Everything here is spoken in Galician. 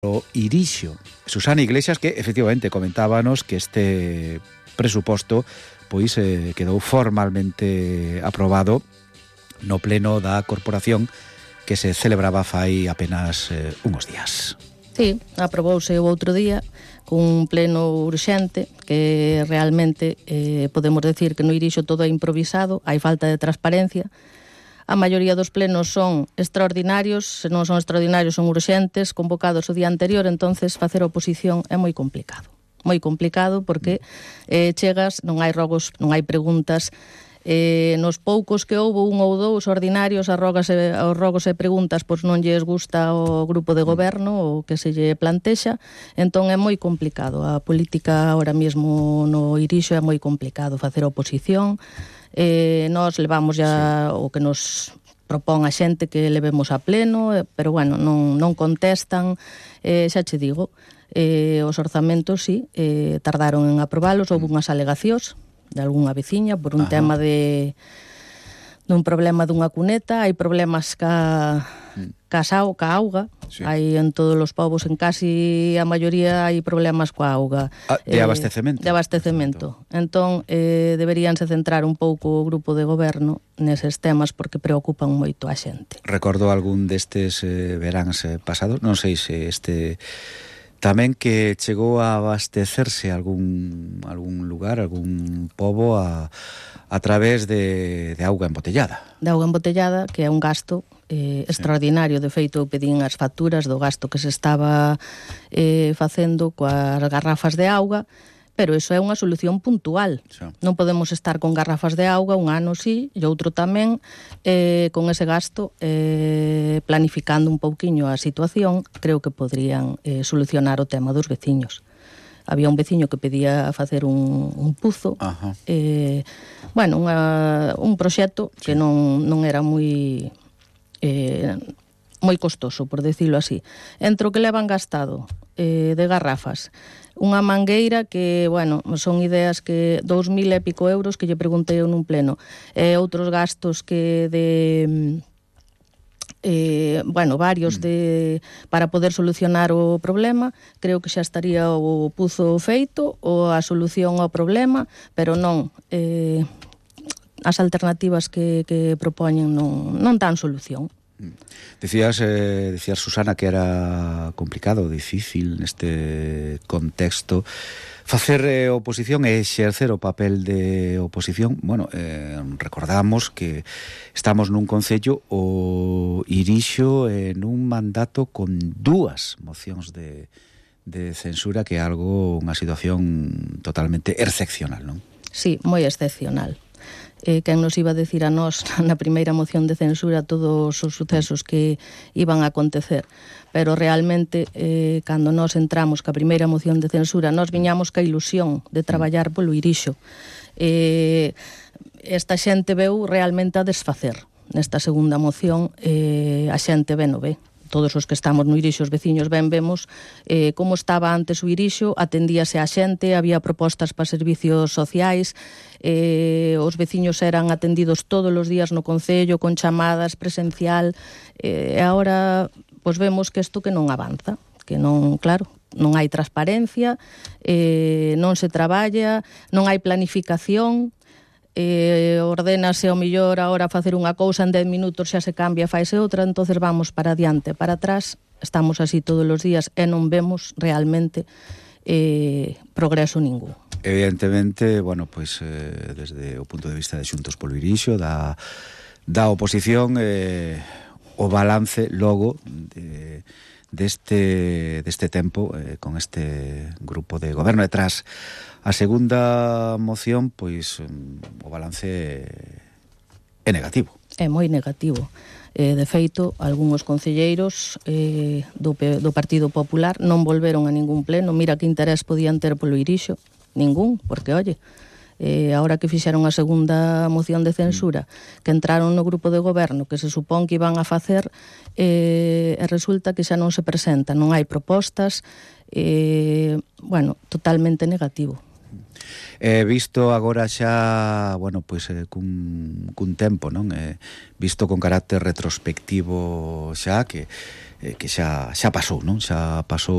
o Irixo. Susana Iglesias, que efectivamente comentábanos que este presuposto pois quedou formalmente aprobado no pleno da corporación que se celebraba fai apenas uns días. Sí, aprobouse o outro día cun pleno urxente que realmente podemos decir que no Irixo todo é improvisado, hai falta de transparencia. A maioría dos plenos son extraordinarios, se non son extraordinarios son urxentes, convocados o día anterior, entonces facer oposición é moi complicado. Moi complicado porque chegas, non hai rogos, non hai preguntas, nos poucos que houbo un ou dous ordinarios, os rogos e preguntas pois non lles gusta ao grupo de goberno o que se lle plantexa, entón é moi complicado. A política ahora mesmo no Irixo é moi complicado facer oposición. Nós levamos ya o que nos propón a xente que levemos a pleno, pero bueno, non contestan, xa che digo, os orzamentos sí, tardaron en aprobalos, houve unhas alegacións de algunha veciña por un tema dun problema dunha cuneta, hai problemas ca auga, sí. Hai en todos os povos, en casi a maioría hai problemas coa auga. De abastecemento. De abastecemento. Entón, deberíanse centrar un pouco o grupo de goberno neses temas porque preocupan moito a xente. Recordo algún destes veráns pasados, non sei se tamén que chegou a abastecerse algún lugar, algún pobo a través de auga embotellada. De auga embotellada, que é un gasto extraordinario. De feito, eu pedín as facturas do gasto que se estaba facendo coas garrafas de auga, pero iso é unha solución puntual. Sí. Non podemos estar con garrafas de auga un ano sí e outro tamén, con ese gasto, planificando un pouquiño a situación, creo que podrían solucionar o tema dos veciños. Había un veciño que pedía facer un puzo, un proxecto que non era moi costoso, por decirlo así. Entre o que levan gastado de garrafas, unha mangueira que, son ideas que 2.000 e pico euros que lle preguntei eu nun pleno, outros gastos que varios para poder solucionar o problema, creo que xa estaría o puzo feito ou a solución ao problema, pero non, as alternativas que propoñen non dan solución. Decías, Susana, que era complicado, difícil neste contexto facer oposición e exercer o papel de oposición. Recordamos que estamos nun concello o Irixo nun mandato con 2 mocións de censura, que é unha situación totalmente excepcional, non? Sí, moi excepcional. Quen nos iba a decir a nós na primeira moción de censura todos os sucesos que iban a acontecer, pero realmente cando nós entramos ca primeira moción de censura nós viñamos ca ilusión de traballar polo Irixo. Esta xente veu realmente a desfacer. Nesta segunda moción a xente ve. Todos os que estamos no Irixo, os veciños vemos como estaba antes o Irixo, atendíase a xente, había propostas para servicios sociais, os veciños eran atendidos todos os días no concello, con chamadas presencial, e agora pois vemos que isto que non avanza, que non, claro, non hai transparencia, non se traballa, non hai planificación, ordénase ao millor agora facer unha cousa en 10 minutos xa se cambia, faise outra, entonces vamos para adiante, para atrás, estamos así todos os días e non vemos realmente progreso ningún. Evidentemente, desde o punto de vista de Xuntos polo Irixo, da oposición, o balance logo deste tempo con este grupo de goberno detrás. A segunda moción, o balance é negativo. É moi negativo. De feito, algúns concelleiros do Partido Popular non volveron a ningún pleno. Mira que interés podían ter polo Irixo. Ningún, porque, ahora que fixeron a segunda moción de censura, que entraron no grupo de goberno, que se supón que iban a facer, e resulta que xa non se presenta, non hai propostas, totalmente negativo. Visto agora xa, cun tempo, non? Visto con carácter retrospectivo xa, que que xa pasou, non? Xa pasou